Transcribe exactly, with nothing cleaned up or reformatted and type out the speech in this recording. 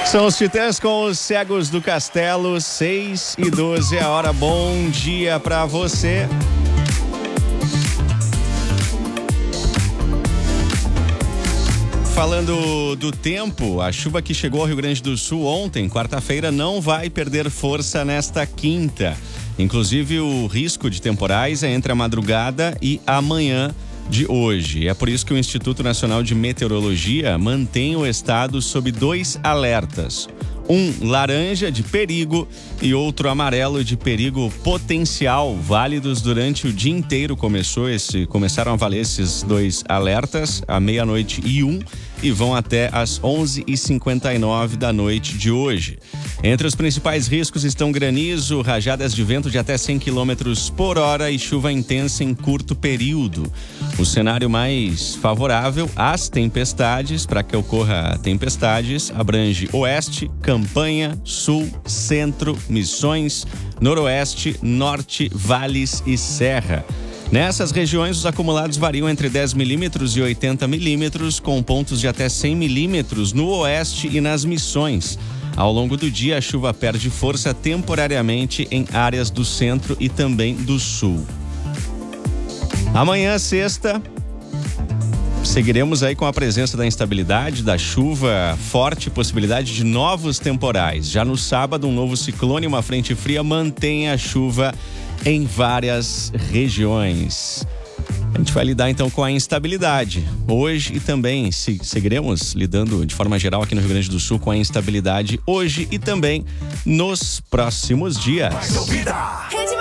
São os Titãs com os Cegos do Castelo, seis e doze a hora. Bom dia pra você. Falando do tempo, a chuva que chegou ao Rio Grande do Sul ontem, quarta-feira, não vai perder força nesta quinta. Inclusive, o risco de temporais é entre a madrugada e amanhã de hoje. É por isso que o Instituto Nacional de Meteorologia mantém o estado sob dois alertas. Um laranja de perigo e outro amarelo de perigo potencial, válidos durante o dia inteiro. Começou esse, começaram a valer esses dois alertas à meia-noite e um e vão até às onze e cinquenta e nove da noite de hoje. Entre os principais riscos estão granizo, rajadas de vento de até cem quilômetros por hora e chuva intensa em curto período. O cenário mais favorável às tempestades, para que ocorra tempestades, abrange oeste, Campanha, sul, centro, Missões, noroeste, norte, vales e serra. Nessas regiões, os acumulados variam entre dez milímetros e oitenta milímetros, com pontos de até cem milímetros no oeste e nas Missões. Ao longo do dia, a chuva perde força temporariamente em áreas do centro e também do sul. Amanhã, sexta, seguiremos aí com a presença da instabilidade, da chuva forte, possibilidade de novos temporais. Já no sábado, um novo ciclone e uma frente fria mantém a chuva em várias regiões. A gente vai lidar então com a instabilidade hoje e também se, seguiremos lidando de forma geral aqui no Rio Grande do Sul com a instabilidade hoje e também nos próximos dias.